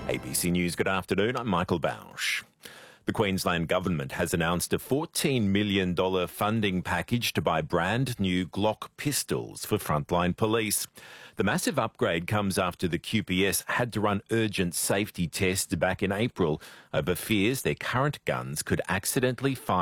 ABC News, good afternoon. I'm Michael Bausch. The Queensland Government has announced a $14 million funding package to buy brand new Glock pistols for frontline police. The massive upgrade comes after the QPS had to run urgent safety tests back in April over fears their current guns could accidentally fire